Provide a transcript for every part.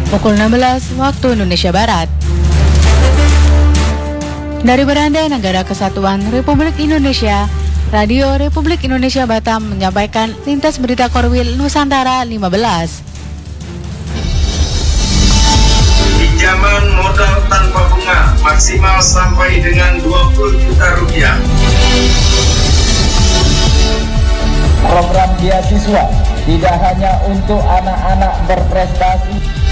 pukul 16 waktu Indonesia Barat. Dari Beranda Negara Kesatuan Republik Indonesia, Radio Republik Indonesia Batam menyampaikan lintas berita Korwil Nusantara 15. Pinjaman modal tanpa bunga maksimal sampai dengan 20 juta rupiah. Program beasiswa tidak hanya untuk anak-anak berprestasi.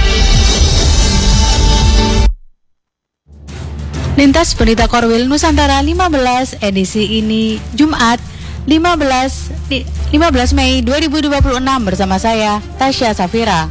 Lintas berita Korwil Nusantara 15 edisi ini Jumat 15 Mei 2026 bersama saya Tasya Safira.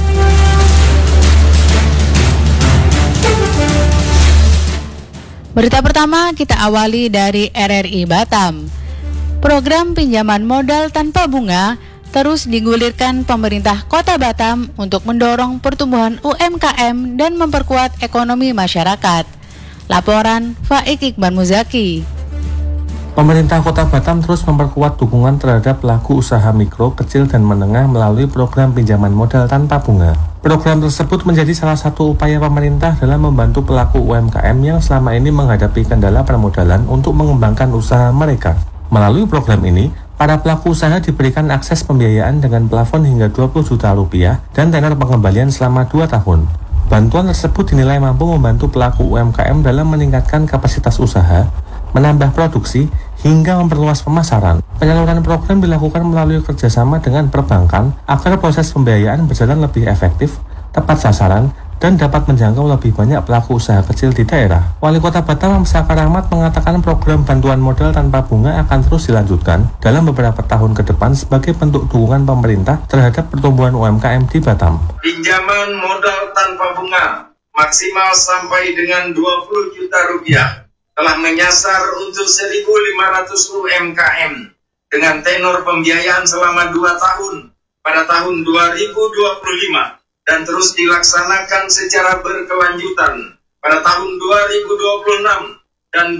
Berita pertama kita awali dari RRI Batam. Program pinjaman modal tanpa bunga terus digulirkan pemerintah Kota Batam untuk mendorong pertumbuhan UMKM dan memperkuat ekonomi masyarakat. Laporan Faik Iqbal Muzaki. Pemerintah Kota Batam terus memperkuat dukungan terhadap pelaku usaha mikro, kecil, dan menengah melalui program pinjaman modal tanpa bunga. Program tersebut menjadi salah satu upaya pemerintah dalam membantu pelaku UMKM yang selama ini menghadapi kendala permodalan untuk mengembangkan usaha mereka. Melalui program ini, para pelaku usaha diberikan akses pembiayaan dengan plafon hingga 20 juta rupiah dan tenor pengembalian selama 2 tahun. Bantuan tersebut dinilai mampu membantu pelaku UMKM dalam meningkatkan kapasitas usaha, menambah produksi, hingga memperluas pemasaran. Penyaluran program dilakukan melalui kerjasama dengan perbankan agar proses pembiayaan berjalan lebih efektif, tepat sasaran, dan dapat menjangkau lebih banyak pelaku usaha kecil di daerah. Wali Kota Batam Amsakar Ahmad mengatakan program bantuan modal tanpa bunga akan terus dilanjutkan dalam beberapa tahun ke depan sebagai bentuk dukungan pemerintah terhadap pertumbuhan UMKM di Batam. Pinjaman modal tanpa bunga maksimal sampai dengan 20 juta rupiah telah menyasar untuk 1.500 UMKM dengan tenor pembiayaan selama 2 tahun pada tahun 2025. Dan terus dilaksanakan secara berkelanjutan pada tahun 2026 dan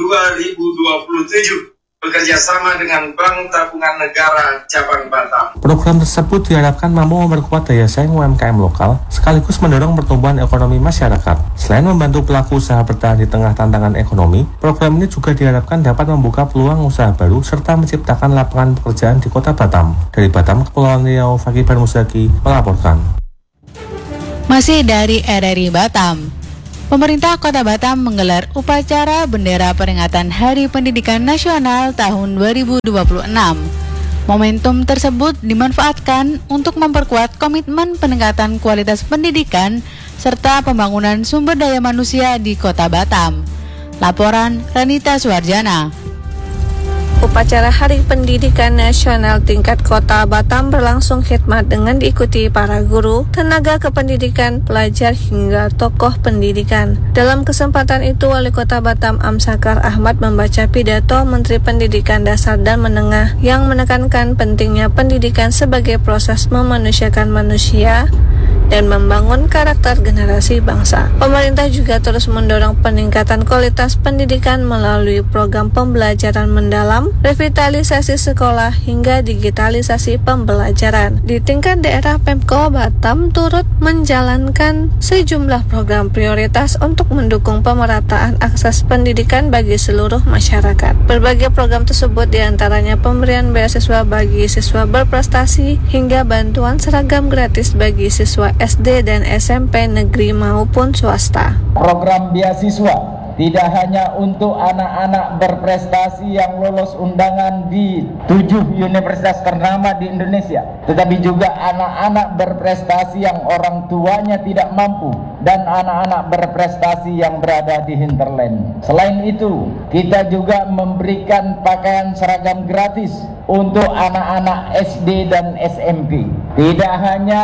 2027 bekerja sama dengan Bank Tabungan Negara Cabang Batam. Program tersebut diharapkan mampu memperkuat daya saing UMKM lokal sekaligus mendorong pertumbuhan ekonomi masyarakat. Selain membantu pelaku usaha bertahan di tengah tantangan ekonomi, program ini juga diharapkan dapat membuka peluang usaha baru serta menciptakan lapangan pekerjaan di Kota Batam. Dari Batam, Kepulauan Riau, Faik Iqbal Muzaki melaporkan. Masih dari RRI Batam, pemerintah Kota Batam menggelar upacara bendera peringatan Hari Pendidikan Nasional tahun 2026. Momentum tersebut dimanfaatkan untuk memperkuat komitmen peningkatan kualitas pendidikan serta pembangunan sumber daya manusia di Kota Batam. Laporan Ranita Suwarjana. Upacara Hari Pendidikan Nasional tingkat Kota Batam berlangsung khidmat dengan diikuti para guru, tenaga kependidikan, pelajar hingga tokoh pendidikan. Dalam kesempatan itu, Wali Kota Batam Amsakar Ahmad membaca pidato Menteri Pendidikan Dasar dan Menengah yang menekankan pentingnya pendidikan sebagai proses memanusiakan manusia dan membangun karakter generasi bangsa. Pemerintah juga terus mendorong peningkatan kualitas pendidikan melalui program pembelajaran mendalam, revitalisasi sekolah, hingga digitalisasi pembelajaran. Di tingkat daerah, Pemko Batam turut menjalankan sejumlah program prioritas untuk mendukung pemerataan akses pendidikan bagi seluruh masyarakat. Berbagai program tersebut diantaranya pemberian beasiswa bagi siswa berprestasi hingga bantuan seragam gratis bagi siswa SD dan SMP negeri maupun swasta. Program beasiswa tidak hanya untuk anak-anak berprestasi yang lolos undangan di 7 universitas ternama di Indonesia, tetapi juga anak-anak berprestasi yang orang tuanya tidak mampu dan anak-anak berprestasi yang berada di hinterland. Selain itu, kita juga memberikan pakaian seragam gratis untuk anak-anak SD dan SMP. Tidak hanya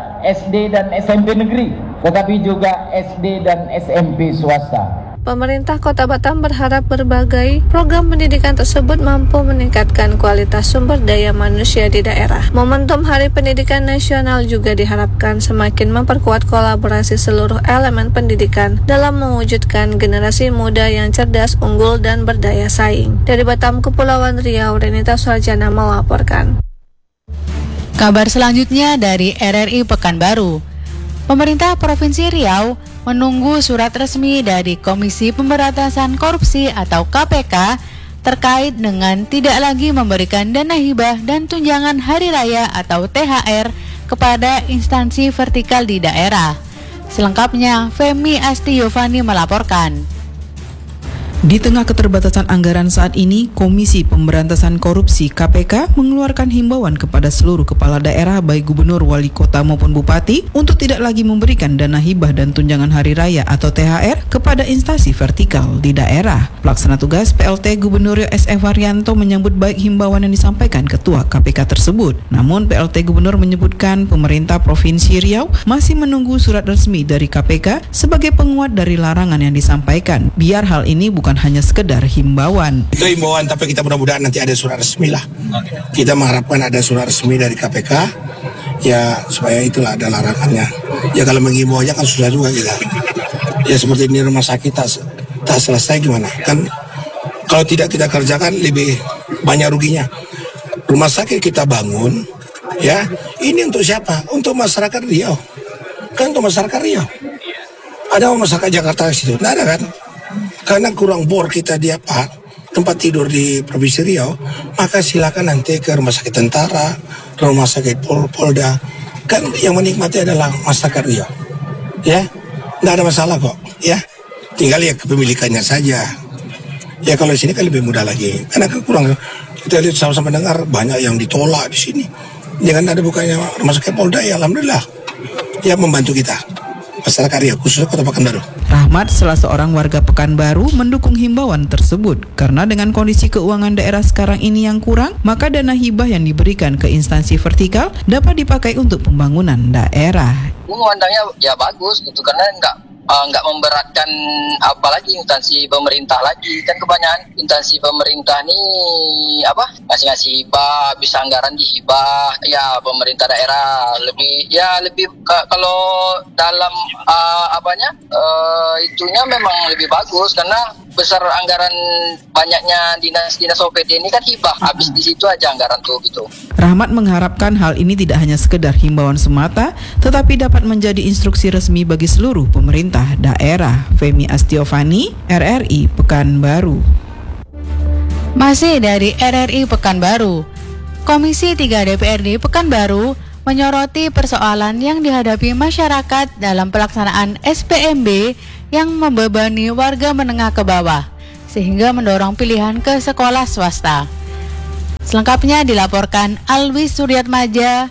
SD dan SMP negeri, tetapi juga SD dan SMP swasta. Pemerintah Kota Batam berharap berbagai program pendidikan tersebut mampu meningkatkan kualitas sumber daya manusia di daerah. Momentum Hari Pendidikan Nasional juga diharapkan semakin memperkuat kolaborasi seluruh elemen pendidikan dalam mewujudkan generasi muda yang cerdas, unggul, dan berdaya saing. Dari Batam, Kepulauan Riau, Renita Suarjana melaporkan. Kabar selanjutnya dari RRI Pekanbaru. Pemerintah Provinsi Riau menunggu surat resmi dari Komisi Pemberantasan Korupsi atau KPK terkait dengan tidak lagi memberikan dana hibah dan tunjangan hari raya atau THR kepada instansi vertikal di daerah. Selengkapnya, Femi Astiyovani melaporkan. Di tengah keterbatasan anggaran saat ini, Komisi Pemberantasan Korupsi (KPK) mengeluarkan himbauan kepada seluruh kepala daerah baik gubernur, wali kota maupun bupati untuk tidak lagi memberikan dana hibah dan tunjangan hari raya atau THR kepada instansi vertikal di daerah. Pelaksana tugas PLT Gubernur Riau SF Haryanto menyambut baik himbauan yang disampaikan Ketua KPK tersebut. Namun PLT Gubernur menyebutkan pemerintah Provinsi Riau masih menunggu surat resmi dari KPK sebagai penguat dari larangan yang disampaikan. Biar hal ini bukan hanya sekedar himbauan. Itu himbauan, tapi kita mudah-mudahan nanti ada surat resmi lah. Kita mengharapkan ada surat resmi dari KPK, ya supaya itulah ada larangannya. Ya kalau menghimbau aja kan susah juga kita. Ya seperti ini rumah sakit tak selesai gimana? Kan kalau tidak kita kerjakan lebih banyak ruginya. Rumah sakit kita bangun, ya ini untuk siapa? Untuk masyarakat Riau. Kan untuk masyarakat Riau. Ada masyarakat Jakarta di situ? Tidak ada kan? Karena kurang bor kita di tempat tidur di Provinsi Riau, maka silakan nanti ke rumah sakit tentara, rumah sakit Polda. Kan yang menikmati adalah masyarakat Riau, ya, nggak ada masalah kok, ya. Tinggal ya kepemilikannya saja. Ya kalau di sini kan lebih mudah lagi, karena kurang. Kita lihat sama-sama dengar banyak yang ditolak di sini. Jangan ada bukannya rumah sakit Polda, ya alhamdulillah, ya membantu kita. Masyarakat Riau, khususnya Kota Pekanbaru. Rahmat, salah seorang warga Pekanbaru, mendukung himbauan tersebut karena dengan kondisi keuangan daerah sekarang ini yang kurang, maka dana hibah yang diberikan ke instansi vertikal dapat dipakai untuk pembangunan daerah. Memandangnya ya bagus gitu, karena nggak memberatkan apalagi instansi pemerintah lagi. Kan kebanyakan instansi pemerintah nih ngasih hibah, bisa anggaran di hibah, ya pemerintah daerah lebih kalau dalam itunya memang lebih bagus, karena besar anggaran banyaknya dinas OPD ini kan hibah, habis di situ aja anggaran tuh gitu. Rahmat mengharapkan hal ini tidak hanya sekedar himbauan semata, tetapi dapat menjadi instruksi resmi bagi seluruh pemerintah daerah. Femi Astiyovani, RRI Pekanbaru. Masih dari RRI Pekanbaru, Komisi 3 DPRD Pekanbaru menyoroti persoalan yang dihadapi masyarakat dalam pelaksanaan SPMB yang membebani warga menengah ke bawah, sehingga mendorong pilihan ke sekolah swasta. Selengkapnya dilaporkan Alwi Suryatmaja.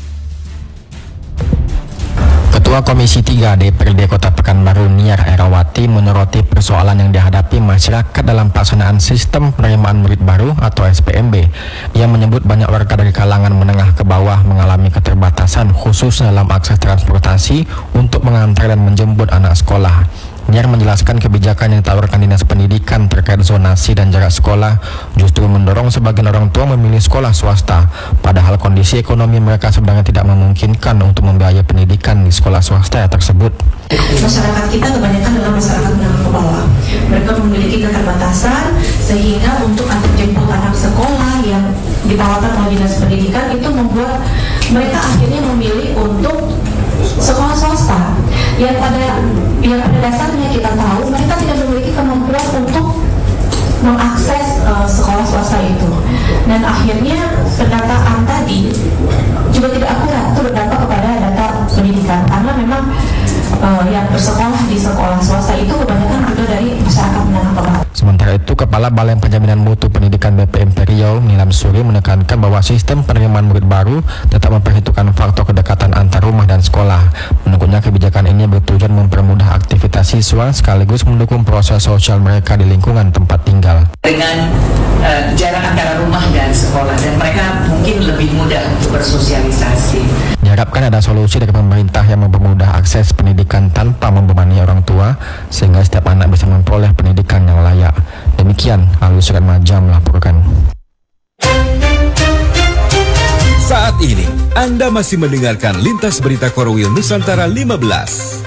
Ketua Komisi 3 DPRD Kota Pekanbaru Niar Erawati menyoroti persoalan yang dihadapi masyarakat dalam pelaksanaan sistem penerimaan murid baru atau SPMB. Ia menyebut banyak warga dari kalangan menengah ke bawah mengalami keterbatasan khusus dalam akses transportasi untuk mengantar dan menjemput anak sekolah. Niar menjelaskan kebijakan yang ditawarkan Dinas Pendidikan terkait zonasi dan jarak sekolah justru mendorong sebagian orang tua memilih sekolah swasta, padahal kondisi ekonomi mereka sebenarnya tidak memungkinkan untuk membiayai pendidikan di sekolah swasta tersebut. Masyarakat kita kebanyakan adalah masyarakat menengah ke bawah. Mereka memiliki keterbatasan sehingga untuk antar jemput anak sekolah yang ditawarkan oleh Dinas Pendidikan itu membuat mereka akhirnya memilih untuk sekolah swasta yang pada dasarnya kita tahu mereka tidak memiliki kemampuan untuk mengakses sekolah swasta itu, dan akhirnya pendataan tadi juga tidak akurat. Itu berdampak kepada data pendidikan karena memang yang bersekolah di sekolah swasta itu kebanyakan juga dari masyarakat menengah ke bawah. Sementara itu, Kepala Balai Penjaminan Mutu Pendidikan BPMP Riau, Nilam Suri, menekankan bahwa sistem penerimaan murid baru tetap memperhitungkan faktor kedekatan antar rumah dan sekolah. Menurutnya, kebijakan ini bertujuan mempermudah aktivitas siswa sekaligus mendukung proses sosial mereka di lingkungan tempat tinggal. Dengan jarak antara rumah dan sekolah, dan mereka mungkin lebih mudah untuk bersosialisasi. Diharapkan ada solusi dari pemerintah yang mempermudah akses pendidikan tanpa membebani orang tua, sehingga setiap anak bisa memperoleh pendidikan yang layak. Demikian, Alwi Suryatmaja melaporkan. Saat ini, Anda masih mendengarkan Lintas Berita Korwil Nusantara 15.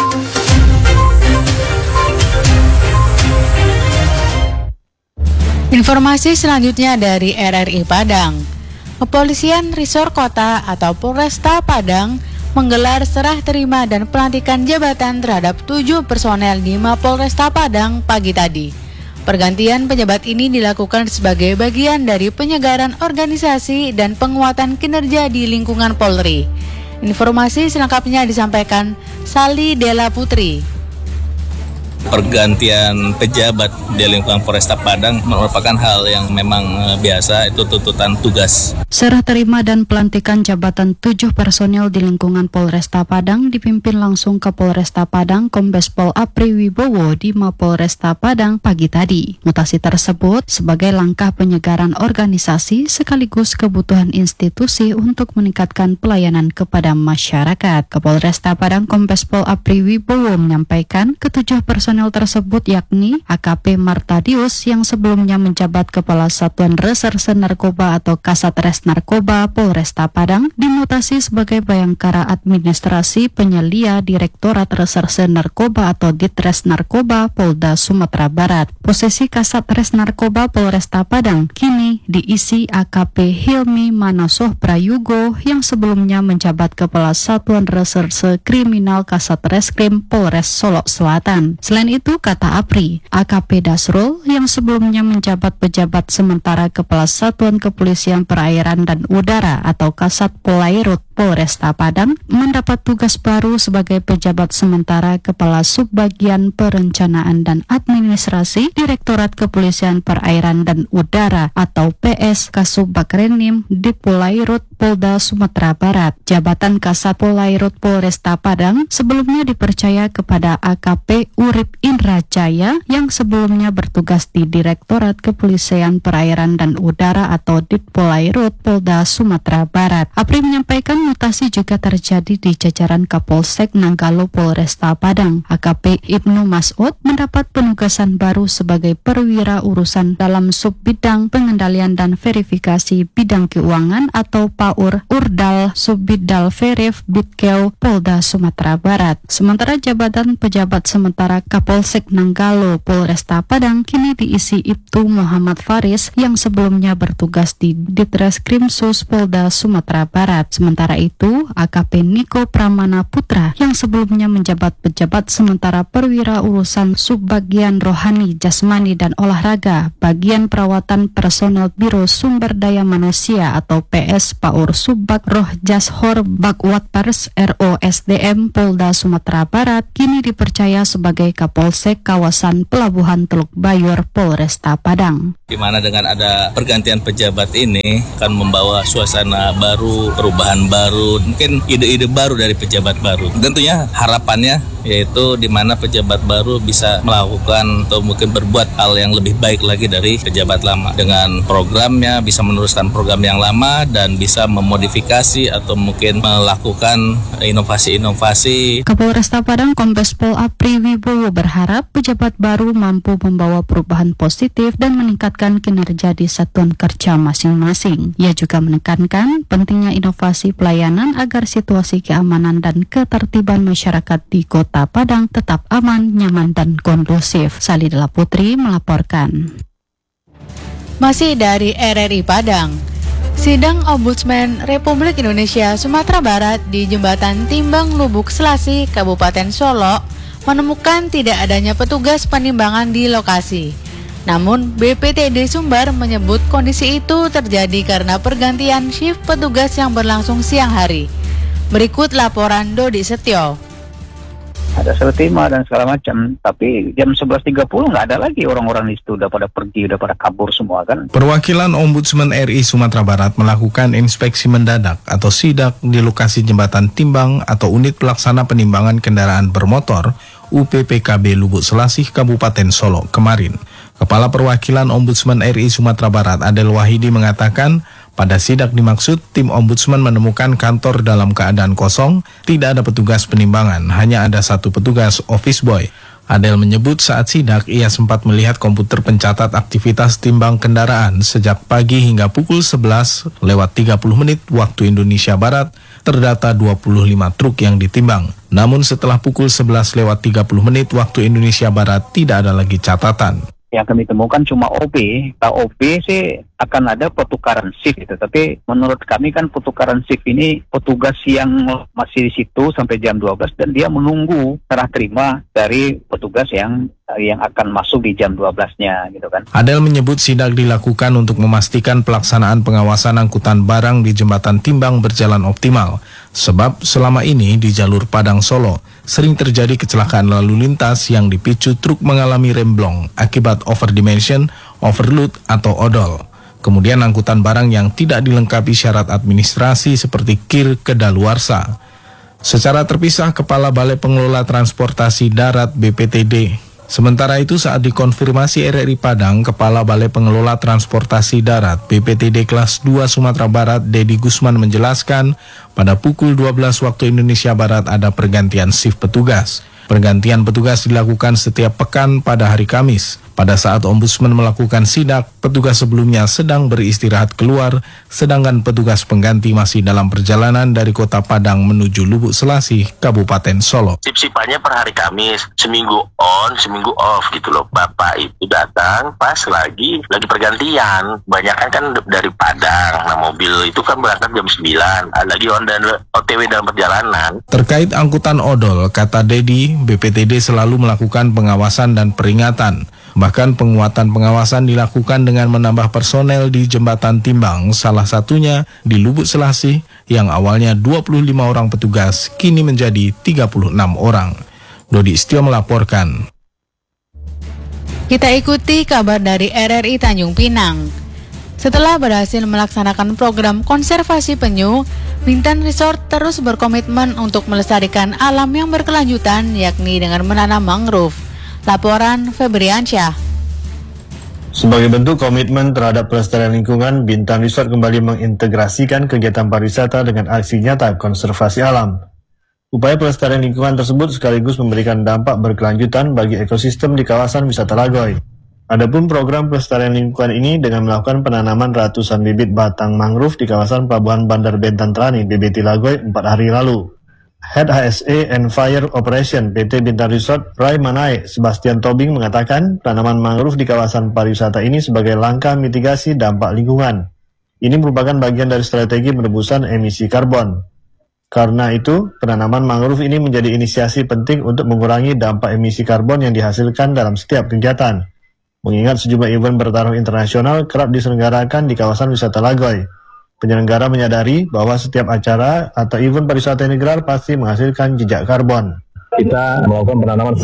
Informasi selanjutnya dari RRI Padang. Kepolisian Resor Kota atau Polresta Padang menggelar serah terima dan pelantikan jabatan terhadap 7 personel di Mapolresta Padang pagi tadi. Pergantian pejabat ini dilakukan sebagai bagian dari penyegaran organisasi dan penguatan kinerja di lingkungan Polri. Informasi selengkapnya disampaikan Sali Dela Putri. Pergantian pejabat di lingkungan Polresta Padang merupakan hal yang memang biasa, itu tuntutan tugas. Serah terima dan pelantikan jabatan 7 personel di lingkungan Polresta Padang dipimpin langsung Kapolresta Padang Kombes Pol Apri Wibowo di Mapolresta Padang pagi tadi. Mutasi tersebut sebagai langkah penyegaran organisasi sekaligus kebutuhan institusi untuk meningkatkan pelayanan kepada masyarakat. Kapolresta Padang Kombes Pol Apri Wibowo menyampaikan ketujuh personel tersebut yakni AKP Martadius yang sebelumnya menjabat Kepala Satuan Reserse Narkoba atau Kasatres Narkoba Polresta Padang dimutasi sebagai Bayangkara Administrasi Penyelia Direktorat Reserse Narkoba atau Ditres Narkoba Polda Sumatera Barat. Posisi Kasatres Narkoba Polresta Padang kini diisi AKP Hilmi Manasoh Prayugo yang sebelumnya menjabat Kepala Satuan Reserse Kriminal Kasatreskrim Polres Solok Selatan. Selain itu, kata Apri, AKP Dasrul yang sebelumnya menjabat pejabat sementara Kepala Satuan Kepolisian Perairan dan Udara atau Kasat Polairut Polresta Padang mendapat tugas baru sebagai pejabat sementara Kepala Subbagian Perencanaan dan Administrasi Direktorat Kepolisian Perairan dan Udara atau PS Kasubagrenim di Polairut Polda Sumatera Barat. Jabatan Kasat Polairut Polresta Padang sebelumnya dipercaya kepada AKP Urip Indrajaya yang sebelumnya bertugas di Direktorat Kepolisian Perairan dan Udara atau Ditpolairut Polda Sumatera Barat. Apri menyampaikan mutasi juga terjadi di jajaran Kapolsek Nanggalo Polresta Padang. AKP Ibnu Mas'ud mendapat penugasan baru sebagai perwira urusan dalam subbidang pengendalian dan verifikasi bidang keuangan atau PAUR Urdal Subbidal Verif Bitkeu Polda Sumatera Barat. Sementara jabatan pejabat sementara Kapolsek Nanggalo Polresta Padang kini diisi Ibtu Muhammad Faris yang sebelumnya bertugas di Ditreskrimsus Polda Sumatera Barat. Sementara itu, AKP Niko Pramana Putra yang sebelumnya menjabat pejabat sementara perwira urusan Subbagian Rohani, Jasmani dan Olahraga, Bagian Perawatan Personel Biro Sumber Daya Manusia atau PS PAUR Subbag Roh Jashor Bagwatpers ROSDM Polda Sumatera Barat kini dipercaya sebagai Kapolsek kawasan Pelabuhan Teluk Bayor Polresta Padang. Di mana dengan ada pergantian pejabat ini akan membawa suasana baru, perubahan baru, mungkin ide-ide baru dari pejabat baru. Tentunya harapannya yaitu di mana pejabat baru bisa melakukan atau mungkin berbuat hal yang lebih baik lagi dari pejabat lama. Dengan programnya bisa meneruskan program yang lama dan bisa memodifikasi atau mungkin melakukan inovasi-inovasi. Kapolresta Padang Kombes Pol Apri Wibowo berharap pejabat baru mampu membawa perubahan positif dan meningkatkan kinerja di satuan kerja masing-masing. Ia juga menekankan pentingnya inovasi pelayanan agar situasi keamanan dan ketertiban masyarakat di Kota Padang tetap aman, nyaman, dan kondusif. Sali Dela Putri melaporkan. Masih dari RRI Padang, Sidang Ombudsman Republik Indonesia Sumatera Barat di Jembatan Timbang Lubuk Selasi, Kabupaten Solok, menemukan tidak adanya petugas penimbangan di lokasi. Namun, BPTD Sumbar menyebut kondisi itu terjadi karena pergantian shift petugas yang berlangsung siang hari. Berikut laporan Dodi Setio. Ada serah terima dan segala macam, tapi jam 11.30 nggak ada lagi orang-orang di situ, udah pada pergi, udah pada kabur semua kan. Perwakilan Ombudsman RI Sumatera Barat melakukan inspeksi mendadak atau sidak di lokasi jembatan timbang atau unit pelaksana penimbangan kendaraan bermotor UPPKB Lubuk Selasih Kabupaten Solok kemarin. Kepala Perwakilan Ombudsman RI Sumatera Barat Adel Wahidi mengatakan, pada sidak dimaksud, tim Ombudsman menemukan kantor dalam keadaan kosong, tidak ada petugas penimbangan, hanya ada satu petugas office boy. Adel menyebut saat sidak ia sempat melihat komputer pencatat aktivitas timbang kendaraan sejak pagi hingga pukul 11:30 waktu Indonesia Barat, terdata 25 truk yang ditimbang. Namun setelah pukul 11:30 waktu Indonesia Barat tidak ada lagi catatan. Yang kami temukan cuma OP, OP sih akan ada pertukaran shift gitu. Tapi menurut kami kan pertukaran shift ini petugas yang masih di situ sampai jam 12 dan dia menunggu serah terima dari petugas yang akan masuk di jam 12-nya gitu kan. Adel menyebut sidak dilakukan untuk memastikan pelaksanaan pengawasan angkutan barang di Jembatan Timbang berjalan optimal. Sebab selama ini di jalur Padang Solo sering terjadi kecelakaan lalu lintas yang dipicu truk mengalami remblong akibat overdimension, overload atau odol. Kemudian angkutan barang yang tidak dilengkapi syarat administrasi seperti KIR kedaluarsa. Secara terpisah, Kepala Balai Pengelola Transportasi Darat BPTD. Sementara itu saat dikonfirmasi RRI Padang, Kepala Balai Pengelola Transportasi Darat BPTD kelas 2 Sumatera Barat, Dedi Gusman menjelaskan, pada pukul 12 waktu Indonesia Barat ada pergantian shift petugas. Pergantian petugas dilakukan setiap pekan pada hari Kamis. Pada saat Ombudsman melakukan sidak, petugas sebelumnya sedang beristirahat keluar, sedangkan petugas pengganti masih dalam perjalanan dari Kota Padang menuju Lubuk Selasih, Kabupaten Solo. Sip-sipannya per hari Kamis, seminggu on, seminggu off gitu loh. Bapak itu datang pas lagi pergantian. Banyakan kan dari Padang, nah mobil itu kan berangkat jam 9, lagi on dan OTW dalam perjalanan. Terkait angkutan odol, kata Dedi, BPTD selalu melakukan pengawasan dan peringatan. Bahkan penguatan pengawasan dilakukan dengan menambah personel di Jembatan Timbang, salah satunya di Lubuk Selasih yang awalnya 25 orang petugas, kini menjadi 36 orang. Dodi Istio melaporkan. Kita ikuti kabar dari RRI Tanjung Pinang. Setelah berhasil melaksanakan program konservasi penyu, Bintan Resort terus berkomitmen untuk melestarikan alam yang berkelanjutan, yakni dengan menanam mangrove. Laporan Febriansyah. Sebagai bentuk komitmen terhadap pelestarian lingkungan, Bintan Resort kembali mengintegrasikan kegiatan pariwisata dengan aksi nyata konservasi alam. Upaya pelestarian lingkungan tersebut sekaligus memberikan dampak berkelanjutan bagi ekosistem di kawasan wisata Lagoy. Adapun program pelestarian lingkungan ini dengan melakukan penanaman ratusan bibit batang mangrove di kawasan Pelabuhan Bandar Bentan Trani, BBT Lagoy 4 hari lalu. Head HSE and Fire Operation PT Bintan Resort, Rai Manai Sebastian Tobing mengatakan tanaman mangrove di kawasan pariwisata ini sebagai langkah mitigasi dampak lingkungan. Ini merupakan bagian dari strategi penebusan emisi karbon. Karena itu, penanaman mangrove ini menjadi inisiasi penting untuk mengurangi dampak emisi karbon yang dihasilkan dalam setiap kegiatan. Mengingat sejumlah event bertaraf internasional kerap diselenggarakan di kawasan wisata Lagoy. Penyelenggara menyadari bahwa setiap acara atau event pariwisata yang digelar pasti menghasilkan jejak karbon. Kita melakukan penanaman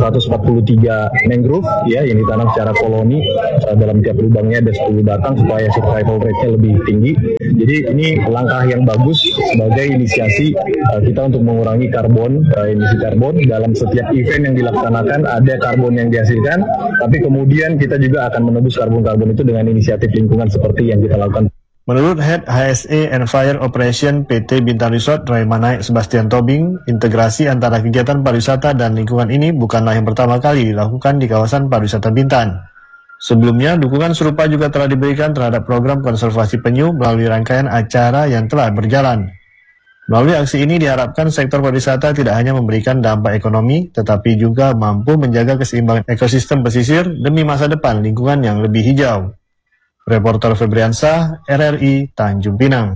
143 mangrove ya yang ditanam secara koloni, dalam tiap lubangnya ada 10 batang supaya survival rate-nya lebih tinggi. Jadi ini langkah yang bagus sebagai inisiasi kita untuk mengurangi karbon, emisi karbon. Dalam setiap event yang dilaksanakan ada karbon yang dihasilkan, tapi kemudian kita juga akan menebus karbon-karbon itu dengan inisiatif lingkungan seperti yang kita lakukan. Menurut Head HSE and Fire Operation PT Bintan Resort, Raimanai Sebastian Tobing, integrasi antara kegiatan pariwisata dan lingkungan ini bukanlah yang pertama kali dilakukan di kawasan pariwisata Bintan. Sebelumnya, dukungan serupa juga telah diberikan terhadap program konservasi penyu melalui rangkaian acara yang telah berjalan. Melalui aksi ini diharapkan sektor pariwisata tidak hanya memberikan dampak ekonomi, tetapi juga mampu menjaga keseimbangan ekosistem pesisir demi masa depan lingkungan yang lebih hijau. Reporter Febriansyah, RRI Tanjung Pinang.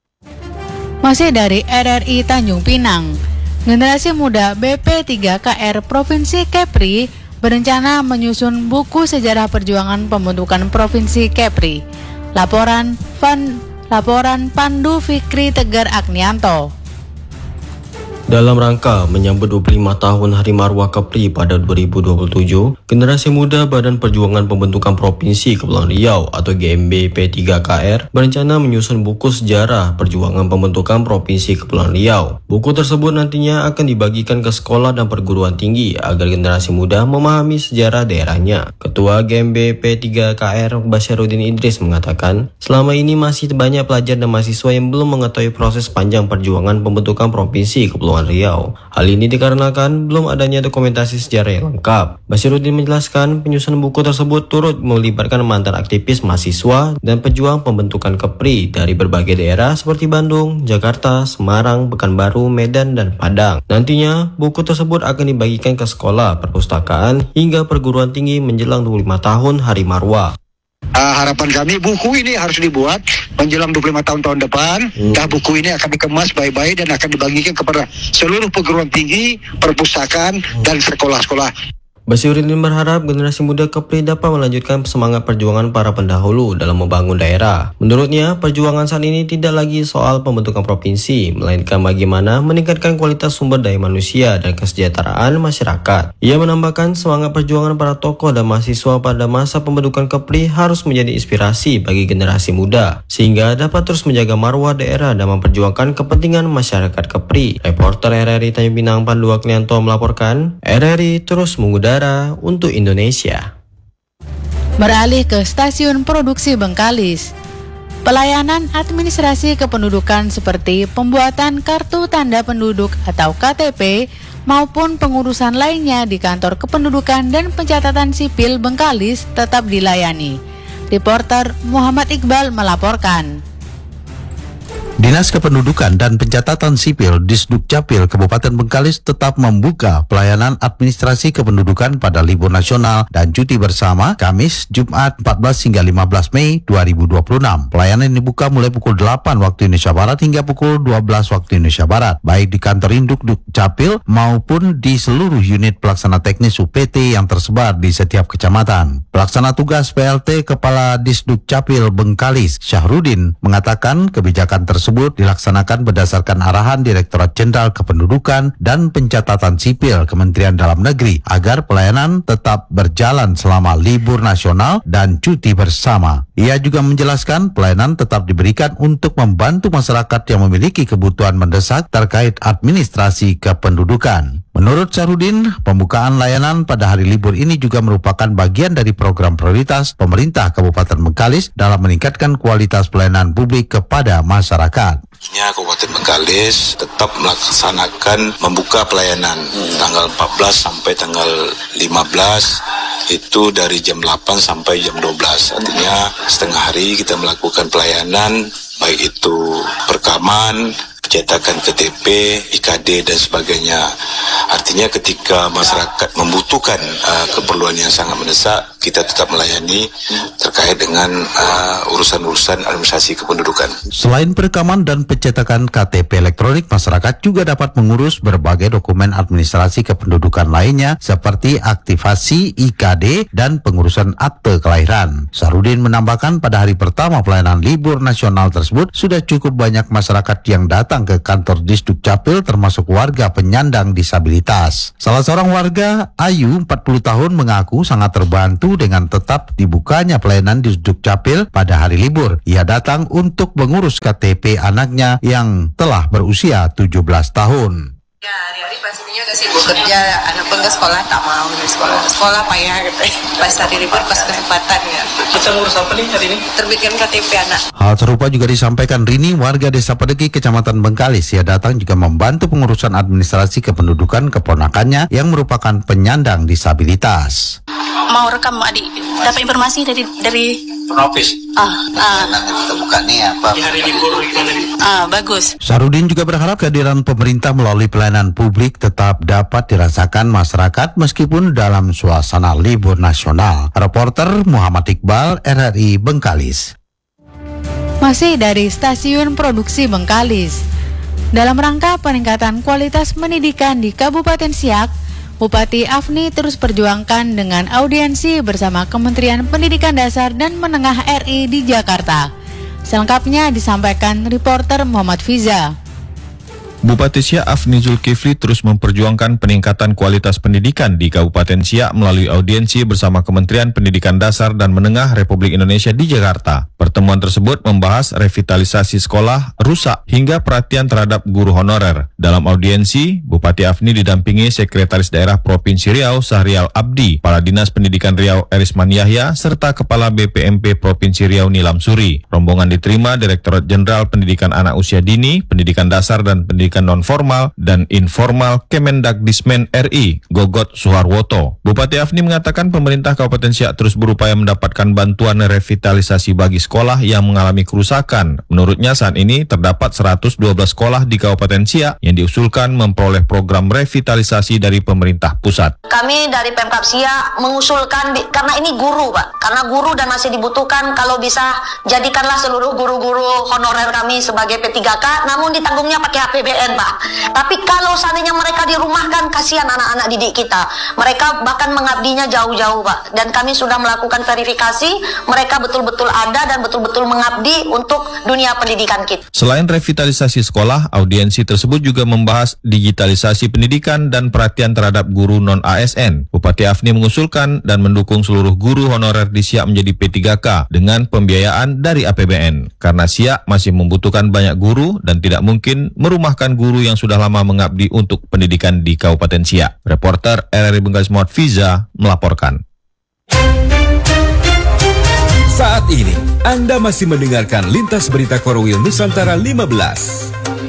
Masih dari RRI Tanjung Pinang, generasi muda BP3KR Provinsi Kepri berencana menyusun buku sejarah perjuangan pembentukan Provinsi Kepri. Laporan Pandu Fikri Tegar Agnianto. Dalam rangka menyambut 25 tahun Hari Marwah Kepri pada 2027, generasi muda Badan Perjuangan Pembentukan Provinsi Kepulauan Riau atau GMB P3KR berencana menyusun buku sejarah perjuangan pembentukan Provinsi Kepulauan Riau. Buku tersebut nantinya akan dibagikan ke sekolah dan perguruan tinggi agar generasi muda memahami sejarah daerahnya. Ketua GMB P3KR Basyarudin Idris mengatakan, selama ini masih banyak pelajar dan mahasiswa yang belum mengetahui proses panjang perjuangan pembentukan Provinsi Kepulauan Riau. Hal ini dikarenakan belum adanya dokumentasi sejarah yang lengkap. Basyarudin menjelaskan penyusunan buku tersebut turut melibatkan mantan aktivis mahasiswa dan pejuang pembentukan Kepri dari berbagai daerah seperti Bandung, Jakarta, Semarang, Pekanbaru, Medan, dan Padang. Nantinya, buku tersebut akan dibagikan ke sekolah, perpustakaan, hingga perguruan tinggi menjelang 25 tahun Hari Marwah. Harapan kami buku ini harus dibuat menjelang 25 tahun depan. Buku ini akan dikemas baik-baik dan akan dibagikan kepada seluruh perguruan tinggi, perpustakaan, dan sekolah-sekolah. Basyuruddin berharap generasi muda Kepri dapat melanjutkan semangat perjuangan para pendahulu dalam membangun daerah. Menurutnya, perjuangan saat ini tidak lagi soal pembentukan provinsi, melainkan bagaimana meningkatkan kualitas sumber daya manusia dan kesejahteraan masyarakat. Ia menambahkan semangat perjuangan para tokoh dan mahasiswa pada masa pembentukan Kepri harus menjadi inspirasi bagi generasi muda, sehingga dapat terus menjaga marwah daerah dan memperjuangkan kepentingan masyarakat Kepri. Reporter RRI Tanjung Pinang Pandu Aklianto melaporkan, RRI terus mengudara untuk Indonesia. Beralih ke stasiun produksi Bengkalis. Pelayanan administrasi kependudukan seperti pembuatan kartu tanda penduduk atau KTP maupun pengurusan lainnya di kantor kependudukan dan pencatatan sipil Bengkalis tetap dilayani. Reporter Muhammad Iqbal melaporkan. Dinas Kependudukan dan Pencatatan Sipil Disdukcapil Kabupaten Bengkalis tetap membuka pelayanan administrasi kependudukan pada libur nasional dan cuti bersama Kamis, Jumat 14 hingga 15 Mei 2026. Pelayanan dibuka mulai pukul 8 waktu Indonesia Barat hingga pukul 12 waktu Indonesia Barat, baik di kantor Induk Dukcapil maupun di seluruh unit pelaksana teknis UPT yang tersebar di setiap kecamatan. Pelaksana tugas PLT Kepala Disdukcapil Bengkalis, Syahruddin, mengatakan kebijakan tersebut dilaksanakan berdasarkan arahan Direktorat Jenderal Kependudukan dan Pencatatan Sipil Kementerian Dalam Negeri agar pelayanan tetap berjalan selama libur nasional dan cuti bersama. Ia juga menjelaskan pelayanan tetap diberikan untuk membantu masyarakat yang memiliki kebutuhan mendesak terkait administrasi kependudukan. Menurut Syahruddin, pembukaan layanan pada hari libur ini juga merupakan bagian dari program prioritas pemerintah Kabupaten Bengkalis dalam meningkatkan kualitas pelayanan publik kepada masyarakat. Kabupaten Bengkalis tetap melaksanakan membuka pelayanan tanggal 14 sampai tanggal 15 itu dari jam 8 sampai jam 12. Artinya setengah hari kita melakukan pelayanan baik itu perekaman, cetakan KTP, IKD dan sebagainya. Artinya ketika masyarakat membutuhkan keperluan yang sangat mendesak, kita tetap melayani terkait dengan urusan-urusan administrasi kependudukan. Selain perekaman dan pencetakan KTP elektronik, masyarakat juga dapat mengurus berbagai dokumen administrasi kependudukan lainnya seperti aktivasi IKD dan pengurusan akte kelahiran. Syahruddin menambahkan pada hari pertama pelayanan libur nasional tersebut sudah cukup banyak masyarakat yang datang ke kantor Disdukcapil termasuk warga penyandang disabilitas. Salah seorang warga, Ayu, 40 tahun, mengaku sangat terbantu dengan tetap dibukanya pelayanan Disdukcapil pada hari libur. Ia datang untuk mengurus KTP anaknya yang telah berusia 17 tahun. Ya, hari-hari pastinya udah sibuk kerja, anak pun ke sekolah tak mau ke sekolah payah gitu. Pas hari libur, pas kesempatan ya. Kita ngurus apa nih hari ini? Terbitkan KTP anak. Hal serupa juga disampaikan Rini, warga Desa Pedegi, Kecamatan Bengkalis. Ia datang juga membantu pengurusan administrasi kependudukan keponakannya yang merupakan penyandang disabilitas. Mau rekam adik, dapat informasi dari Penopis. Kita buka nih apa? Hari libur Bagus. Syahruddin juga berharap kehadiran pemerintah melalui pelayanan publik tetap dapat dirasakan masyarakat meskipun dalam suasana libur nasional. Reporter Muhammad Iqbal, RRI Bengkalis. Masih dari stasiun produksi Bengkalis. Dalam rangka peningkatan kualitas pendidikan di Kabupaten Siak, Bupati Afni terus perjuangkan dengan audiensi bersama Kementerian Pendidikan Dasar dan Menengah RI di Jakarta. Selengkapnya disampaikan reporter Muhammad Fiza. Bupati Siak Afni Zulkifli terus memperjuangkan peningkatan kualitas pendidikan di Kabupaten Siak melalui audiensi bersama Kementerian Pendidikan Dasar dan Menengah Republik Indonesia di Jakarta. Pertemuan tersebut membahas revitalisasi sekolah rusak hingga perhatian terhadap guru honorer. Dalam audiensi, Bupati Afni didampingi Sekretaris Daerah Provinsi Riau Sahrial Abdi, Kepala Dinas Pendidikan Riau Erisman Yahya, serta Kepala BPMP Provinsi Riau Nilam Suri. Rombongan diterima Direktorat Jenderal Pendidikan Anak Usia Dini, Pendidikan Dasar dan Pendidikan pendidikan non-formal dan informal Kemendagdismen RI, Gogot Suharwoto. Bupati Afni mengatakan pemerintah Kabupaten Siak terus berupaya mendapatkan bantuan revitalisasi bagi sekolah yang mengalami kerusakan. Menurutnya saat ini terdapat 112 sekolah di Kabupaten Siak yang diusulkan memperoleh program revitalisasi dari pemerintah pusat. Kami dari Pemkab Siak mengusulkan, karena ini guru Pak, karena guru dan masih dibutuhkan, kalau bisa jadikanlah seluruh guru-guru honorer kami sebagai P3K, namun ditanggungnya pakai APBN Pak. Tapi kalau seandainya mereka dirumahkan, kasihan anak-anak didik kita. Mereka bahkan mengabdinya jauh-jauh Pak. Dan kami sudah melakukan verifikasi, mereka betul-betul ada dan betul-betul mengabdi untuk dunia pendidikan kita. Selain revitalisasi sekolah, audiensi tersebut juga membahas digitalisasi pendidikan dan perhatian terhadap guru non-ASN. Bupati Afni mengusulkan dan mendukung seluruh guru honorer di Siak menjadi P3K dengan pembiayaan dari APBN. Karena Siak masih membutuhkan banyak guru dan tidak mungkin merumahkan guru yang sudah lama mengabdi untuk pendidikan di Kabupaten Siak. Reporter RRI Bengkalis Muhammad Fiza melaporkan. Saat ini, Anda masih mendengarkan Lintas Berita Korwil Nusantara 15.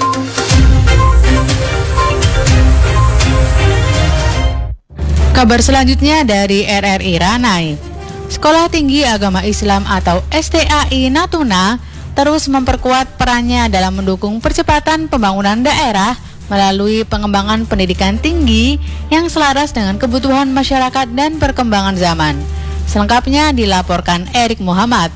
Kabar selanjutnya dari RRI Ranai. Sekolah Tinggi Agama Islam atau STAI Natuna terus memperkuat perannya dalam mendukung percepatan pembangunan daerah melalui pengembangan pendidikan tinggi yang selaras dengan kebutuhan masyarakat dan perkembangan zaman. Selengkapnya dilaporkan Erik Muhammad.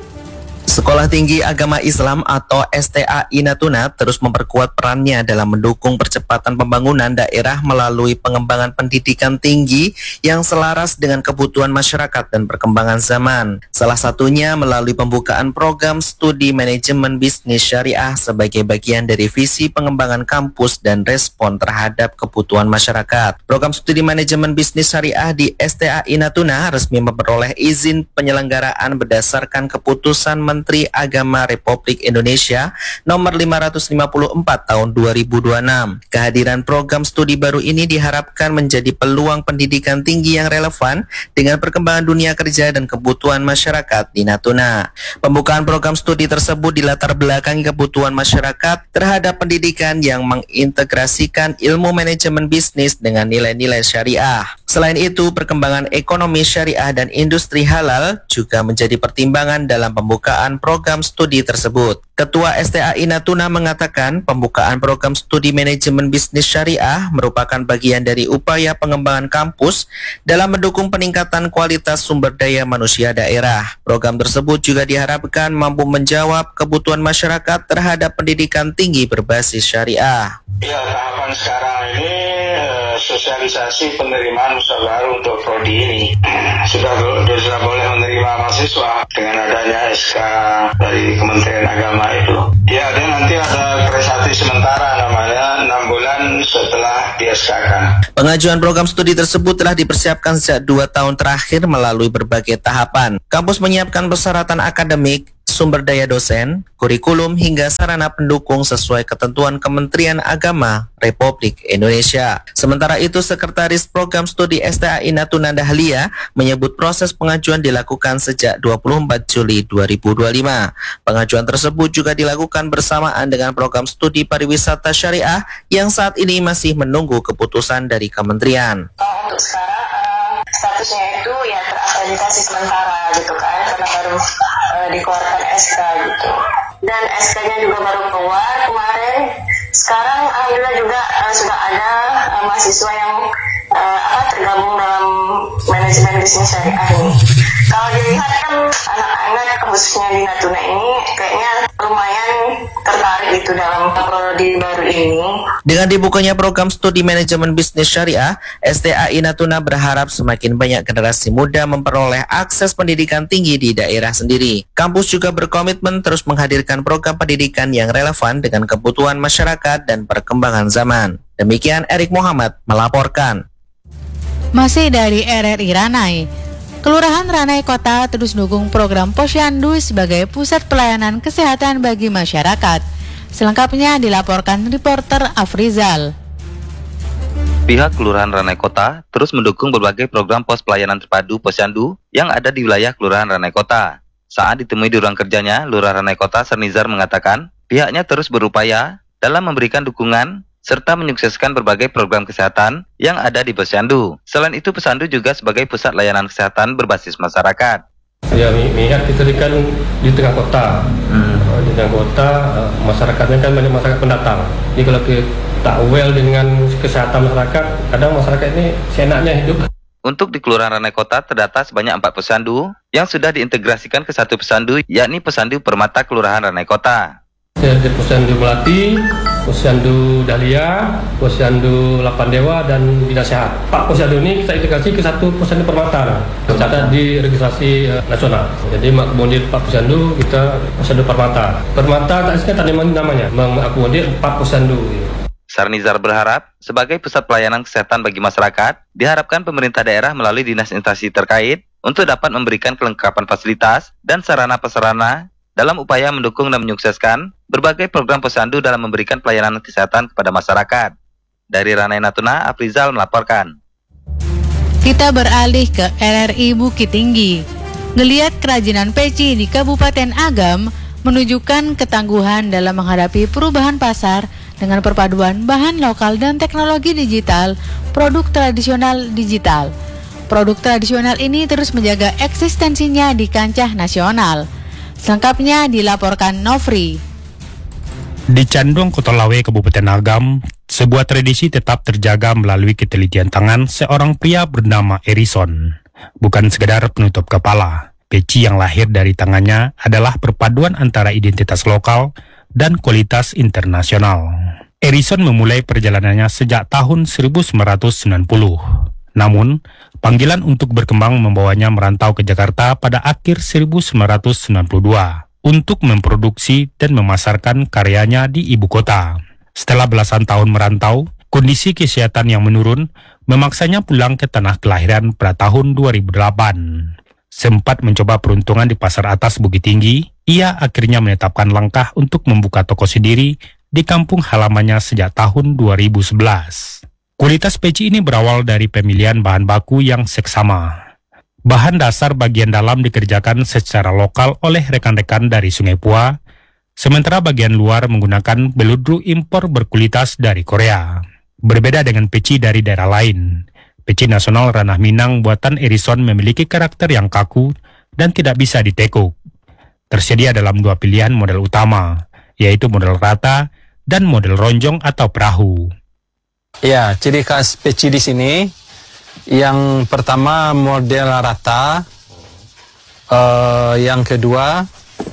Sekolah Tinggi Agama Islam atau STAI Natuna terus memperkuat perannya dalam mendukung percepatan pembangunan daerah melalui pengembangan pendidikan tinggi yang selaras dengan kebutuhan masyarakat dan perkembangan zaman. Salah satunya melalui pembukaan program studi manajemen bisnis syariah sebagai bagian dari visi pengembangan kampus dan respon terhadap kebutuhan masyarakat. Program studi manajemen bisnis syariah di STAI Natuna resmi memperoleh izin penyelenggaraan berdasarkan keputusan Menteri Agama Republik Indonesia nomor 554 tahun 2026. Kehadiran program studi baru ini diharapkan menjadi peluang pendidikan tinggi yang relevan dengan perkembangan dunia kerja dan kebutuhan masyarakat di Natuna. Pembukaan program studi tersebut dilatar belakangi kebutuhan masyarakat terhadap pendidikan yang mengintegrasikan ilmu manajemen bisnis dengan nilai-nilai syariah. Selain itu, perkembangan ekonomi syariah dan industri halal juga menjadi pertimbangan dalam pembukaan program studi tersebut. Ketua STAI Natuna mengatakan pembukaan program studi manajemen bisnis syariah merupakan bagian dari upaya pengembangan kampus dalam mendukung peningkatan kualitas sumber daya manusia daerah. Program tersebut juga diharapkan mampu menjawab kebutuhan masyarakat terhadap pendidikan tinggi berbasis syariah. Ya, tahapan sekarang ini sosialisasi penerimaan mahasiswa baru untuk prodi ini. Sudah boleh menerima mahasiswa dengan adanya SK dari Kementerian Agama itu. Ya, dan nanti ada prestasi sementara namanya 6 bulan setelah di SK-kan. Pengajuan program studi tersebut telah dipersiapkan sejak 2 tahun terakhir melalui berbagai tahapan. Kampus menyiapkan persyaratan akademik, sumber daya dosen, kurikulum hingga sarana pendukung sesuai ketentuan Kementerian Agama Republik Indonesia. Sementara itu, Sekretaris Program Studi STAI Natuna Dahlia menyebut proses pengajuan dilakukan sejak 24 Juli 2025. Pengajuan tersebut juga dilakukan bersamaan dengan program studi pariwisata syariah yang saat ini masih menunggu keputusan dari kementerian. Untuk sekarang statusnya itu ya terakreditasi sementara gitu kan, karena baru dikeluarkan SK gitu. Dan SK-nya juga baru keluar kemarin. Sekarang alhamdulillah juga sudah ada mahasiswa yang tergabung dalam manajemen bisnis syariah ini. Kalau dilihat kan anak-anak khususnya di Natuna ini kayaknya lumayan tertarik itu dalam prodi baru ini. Dengan dibukanya program studi manajemen bisnis syariah, STAI Natuna berharap semakin banyak generasi muda memperoleh akses pendidikan tinggi di daerah sendiri. Kampus juga berkomitmen terus menghadirkan program pendidikan yang relevan dengan kebutuhan masyarakat dan perkembangan zaman. Demikian Erik Muhammad melaporkan. Masih dari RRI Ranai, Kelurahan Ranai Kota terus dukung program Posyandu sebagai pusat pelayanan kesehatan bagi masyarakat. Selengkapnya dilaporkan reporter Afrizal. Pihak Kelurahan Ranai Kota terus mendukung berbagai program pos pelayanan terpadu Posyandu yang ada di wilayah Kelurahan Ranai Kota. Saat ditemui di ruang kerjanya, Lurah Ranai Kota Sernizar mengatakan pihaknya terus berupaya dalam memberikan dukungan serta menyukseskan berbagai program kesehatan yang ada di Posyandu. Selain itu, Posyandu juga sebagai pusat layanan kesehatan berbasis masyarakat. Ya, mengingat kita kan di tengah kota, di tengah kota masyarakatnya kan banyak masyarakat pendatang. Jadi kalau kita tak well dengan kesehatan masyarakat, kadang masyarakat ini seenaknya hidup. Untuk di Kelurahan Ranai Kota terdata sebanyak 4 Posyandu yang sudah diintegrasikan ke satu Posyandu, yakni Posyandu Permata Kelurahan Ranai Kota. Ada Posyandu Melati, Posyandu Dahlia, Posyandu Lapan Dewa, dan Bina Sehat. 4 Posyandu ini kita integrasi ke satu Posyandu Permata, tercatat di registrasi nasional. Jadi mengakomodir 4 Posyandu, kita Posyandu Permata. Permata tak ada namanya, mengakomodir 4 Posyandu. Sarnizar berharap, sebagai pusat pelayanan kesehatan bagi masyarakat, diharapkan pemerintah daerah melalui dinas instansi terkait untuk dapat memberikan kelengkapan fasilitas dan sarana-prasarana dalam upaya mendukung dan menyukseskan berbagai program Posyandu dalam memberikan pelayanan kesehatan kepada masyarakat. Dari Ranai Natuna, Afrizal melaporkan. Kita beralih ke RRI Bukit Tinggi. Ngelihat kerajinan peci di Kabupaten Agam menunjukkan ketangguhan dalam menghadapi perubahan pasar dengan perpaduan bahan lokal dan teknologi digital, produk tradisional digital. Produk tradisional ini terus menjaga eksistensinya di kancah nasional. Selengkapnya dilaporkan Nofri. Di Canduang, Kota Lawe, Kabupaten Agam, sebuah tradisi tetap terjaga melalui ketelitian tangan seorang pria bernama Erison. Bukan sekedar penutup kepala, peci yang lahir dari tangannya adalah perpaduan antara identitas lokal dan kualitas internasional. Erison memulai perjalanannya sejak tahun 1990. Namun, panggilan untuk berkembang membawanya merantau ke Jakarta pada akhir 1992 untuk memproduksi dan memasarkan karyanya di ibu kota. Setelah belasan tahun merantau, kondisi kesehatan yang menurun memaksanya pulang ke tanah kelahiran pada tahun 2008. Sempat mencoba peruntungan di Pasar Atas Bukit Tinggi, ia akhirnya menetapkan langkah untuk membuka toko sendiri di kampung halamannya sejak tahun 2011. Kualitas peci ini berawal dari pemilihan bahan baku yang seksama. Bahan dasar bagian dalam dikerjakan secara lokal oleh rekan-rekan dari Sungai Pua, sementara bagian luar menggunakan beludru impor berkualitas dari Korea. Berbeda dengan peci dari daerah lain, peci nasional ranah Minang buatan Erison memiliki karakter yang kaku dan tidak bisa ditekuk. Tersedia dalam 2 pilihan model utama, yaitu model rata dan model ronjong atau perahu. Ya, ciri khas peci di sini yang pertama model rata, yang kedua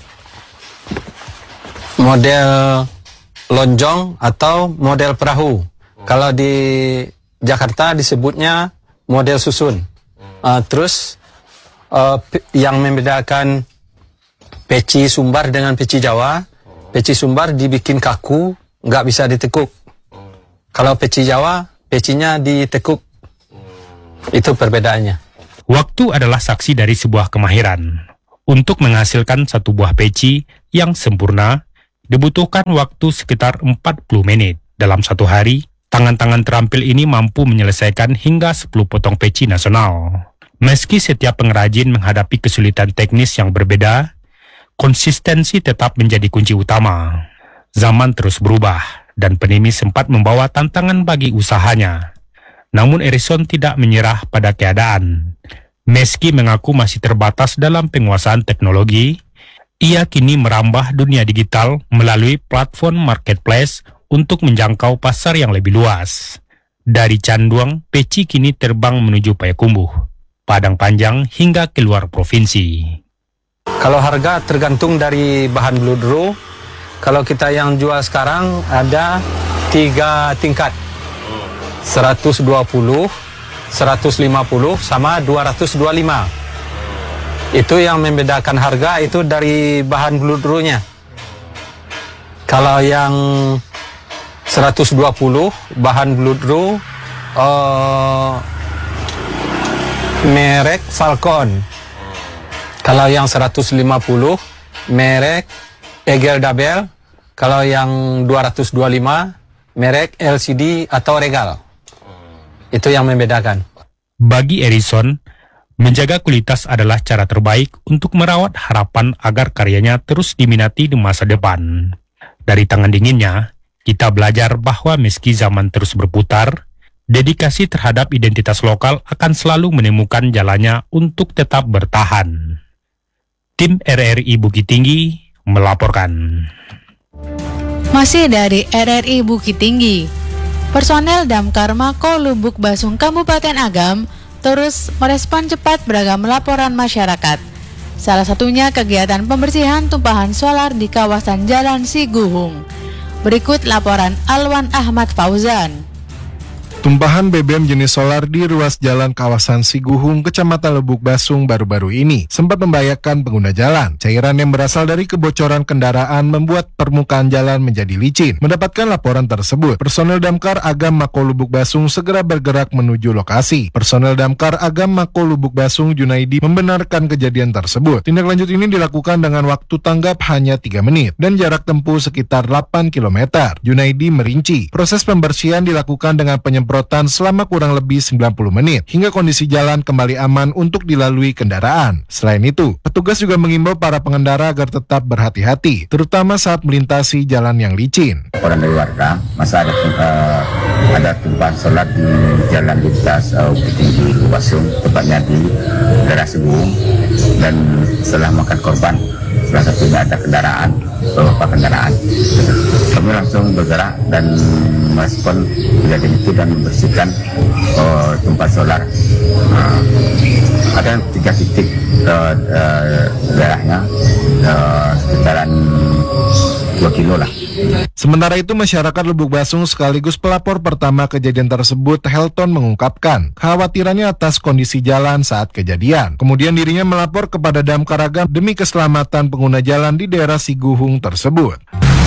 model lonjong atau model perahu. Kalau di Jakarta disebutnya model susun. Terus yang membedakan peci Sumbar dengan peci Jawa, peci Sumbar dibikin kaku, nggak bisa ditekuk. Kalau peci Jawa, pecinya ditekuk. Itu perbedaannya. Waktu adalah saksi dari sebuah kemahiran. Untuk menghasilkan satu buah peci yang sempurna, dibutuhkan waktu sekitar 40 menit. Dalam satu hari, tangan-tangan terampil ini mampu menyelesaikan hingga 10 potong peci nasional. Meski setiap pengrajin menghadapi kesulitan teknis yang berbeda, konsistensi tetap menjadi kunci utama. Zaman terus berubah, dan pandemi sempat membawa tantangan bagi usahanya. Namun Erison tidak menyerah pada keadaan. Meski mengaku masih terbatas dalam penguasaan teknologi, ia kini merambah dunia digital melalui platform marketplace untuk menjangkau pasar yang lebih luas. Dari Canduang, peci kini terbang menuju Payakumbuh, Padang Panjang hingga keluar provinsi. Kalau harga tergantung dari bahan bludru. Kalau kita yang jual sekarang ada 3 tingkat. 120, 150 sama 225. Itu yang membedakan harga itu dari bahan bludrunya. Kalau yang 120 bahan bludru merek Falcon. Kalau yang 150 merek Egel Dabel. Kalau yang 225 merek LCD atau Regal. Itu yang membedakan. Bagi Erison, menjaga kualitas adalah cara terbaik untuk merawat harapan agar karyanya terus diminati di masa depan. Dari tangan dinginnya, kita belajar bahwa meski zaman terus berputar, dedikasi terhadap identitas lokal akan selalu menemukan jalannya untuk tetap bertahan. Tim RRI Bukit Tinggi melaporkan. Masih dari RRI Bukit Tinggi, personel Damkar Mako Lubuk Basung Kabupaten Agam terus merespon cepat beragam laporan masyarakat. Salah satunya kegiatan pembersihan tumpahan solar di kawasan Jalan Siguhung. Berikut laporan Alwan Ahmad Fauzan. Tumpahan BBM jenis solar di ruas jalan kawasan Siguhung, Kecamatan Lubuk Basung baru-baru ini sempat membahayakan pengguna jalan. Cairan yang berasal dari kebocoran kendaraan membuat permukaan jalan menjadi licin. Mendapatkan laporan tersebut, personel Damkar Agam Mako Lubuk Basung segera bergerak menuju lokasi. Personel Damkar Agam Mako Lubuk Basung Junaidi membenarkan kejadian tersebut. Tindak lanjut ini dilakukan dengan waktu tanggap hanya 3 menit dan jarak tempuh sekitar 8 km. Junaidi merinci, proses pembersihan dilakukan dengan penyemprotan selama kurang lebih 90 menit hingga kondisi jalan kembali aman untuk dilalui kendaraan. Selain itu, petugas juga mengimbau para pengendara agar tetap berhati-hati, terutama saat melintasi jalan yang licin. Orang dari warga, masa ada tumpahan solar di jalan lintas Bukit Tinggi Lubuk Basung, tepatnya di daerah Siguhung, dan setelah makan korban, salah satunya ada kendaraan, beberapa kendaraan. Kami langsung bergerak dan merespon kejadian itu dan membersihkan tumpahan solar. Ada 3 titik daerahnya, sekitaran 2 kilo lah. Sementara itu, masyarakat Lubuk Basung sekaligus pelapor pertama kejadian tersebut, Helton, mengungkapkan kekhawatirannya atas kondisi jalan saat kejadian. Kemudian dirinya melapor kepada Damkar Agam demi keselamatan pengguna jalan di daerah Siguhung tersebut.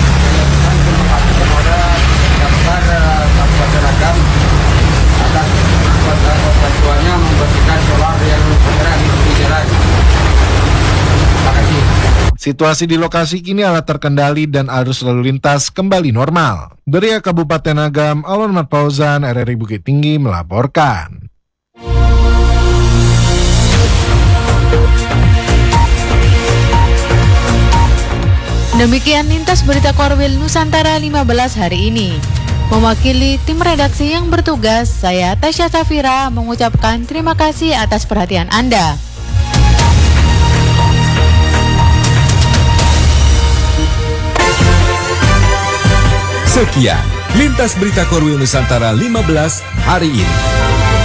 Bantuannya membersihkan solar yang bergerak di jalan. Terima kasih. Situasi di lokasi kini alat terkendali dan arus lalu lintas kembali normal. Dari Kabupaten Agam, Alwan Ahmad Fauzan, RRI Bukit Tinggi melaporkan. Demikian lintas berita Korwil Nusantara 15 hari ini. Mewakili tim redaksi yang bertugas, saya Tasya Safira mengucapkan terima kasih atas perhatian Anda. Sekian Lintas Berita Korwil Nusantara 15 hari ini.